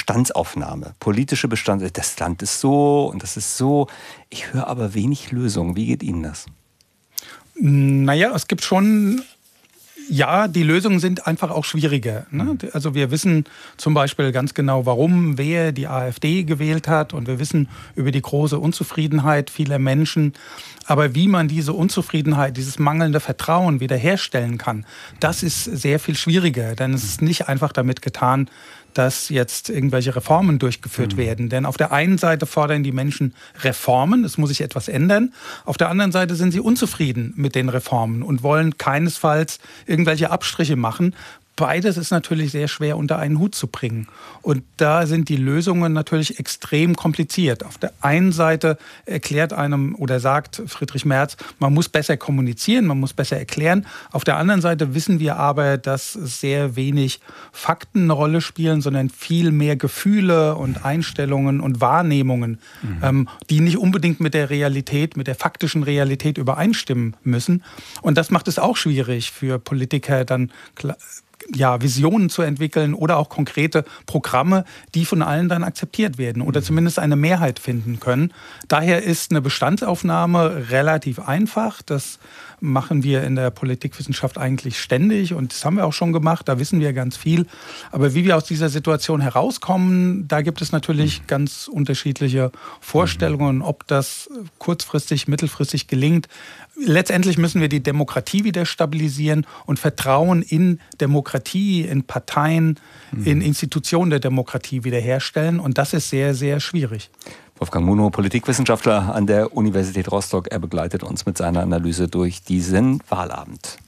Bestandsaufnahme, politische Bestandsaufnahme. Das Land ist so und das ist so. Ich höre aber wenig Lösungen. Wie geht Ihnen das? Naja, es gibt schon... Ja, die Lösungen sind einfach auch schwieriger. Ne? Also wir wissen zum Beispiel ganz genau, warum wer die AfD gewählt hat, und wir wissen über die große Unzufriedenheit vieler Menschen. Aber wie man diese Unzufriedenheit, dieses mangelnde Vertrauen wiederherstellen kann, das ist sehr viel schwieriger. Denn es ist nicht einfach damit getan, dass jetzt irgendwelche Reformen durchgeführt werden. Denn auf der einen Seite fordern die Menschen Reformen, es muss sich etwas ändern. Auf der anderen Seite sind sie unzufrieden mit den Reformen und wollen keinesfalls irgendwelche Abstriche machen. Beides ist natürlich sehr schwer unter einen Hut zu bringen. Und da sind die Lösungen natürlich extrem kompliziert. Auf der einen Seite erklärt einem oder sagt Friedrich Merz, man muss besser kommunizieren, man muss besser erklären. Auf der anderen Seite wissen wir aber, dass sehr wenig Fakten eine Rolle spielen, sondern viel mehr Gefühle und Einstellungen und Wahrnehmungen, die nicht unbedingt mit der Realität, mit der faktischen Realität übereinstimmen müssen. Und das macht es auch schwierig für Politiker dann Visionen zu entwickeln oder auch konkrete Programme, die von allen dann akzeptiert werden oder zumindest eine Mehrheit finden können. Daher ist eine Bestandsaufnahme relativ einfach. Das machen wir in der Politikwissenschaft eigentlich ständig und das haben wir auch schon gemacht. Da wissen wir ganz viel. Aber wie wir aus dieser Situation herauskommen, da gibt es natürlich ganz unterschiedliche Vorstellungen, ob das kurzfristig, mittelfristig gelingt. Letztendlich müssen wir die Demokratie wieder stabilisieren und Vertrauen in Demokratie, in Parteien, in Institutionen der Demokratie wiederherstellen. Und das ist sehr, sehr schwierig. Wolfgang Munow, Politikwissenschaftler an der Universität Rostock. Er begleitet uns mit seiner Analyse durch diesen Wahlabend.